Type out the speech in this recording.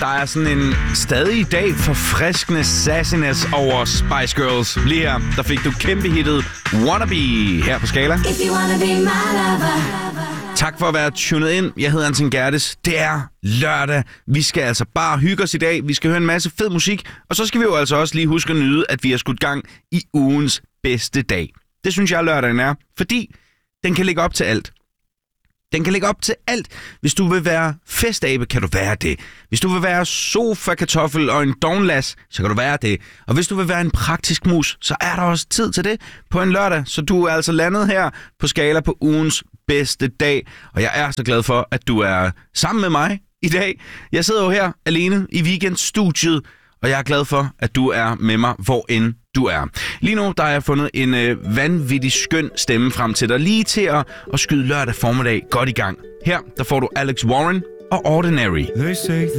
er sådan en stadig i dag forfriskende sassiness over Spice Girls. Lige her, der fik du kæmpe hittet Wanna Be her på Skala. If you wanna be my lover. Tak for at være tunet ind. Jeg hedder Anton Gerdes. Det er lørdag. Vi skal altså bare hygge os i dag. Vi skal høre en masse fed musik. Og så skal vi jo altså også lige huske at nyde, at vi har skudt gang i ugens bedste dag. Det synes jeg, lørdagen er. Fordi den kan lægge op til alt. Den kan lægge op til alt. Hvis du vil være festabe, kan du være det. Hvis du vil være sofa-kartoffel og en dognlas, så kan du være det. Og hvis du vil være en praktisk mus, så er der også tid til det på en lørdag. Så du er altså landet her på Skala på ugens bedste dag. Og jeg er så glad for, at du er sammen med mig i dag. Jeg sidder jo her alene i weekendstudiet, og jeg er glad for, at du er med mig, hvor end du er. Lige nu der har jeg fundet en vanvittig skøn stemme frem til dig, lige til at skyde lørdag formiddag godt i gang. Her der får du Alex Warren og Ordinary.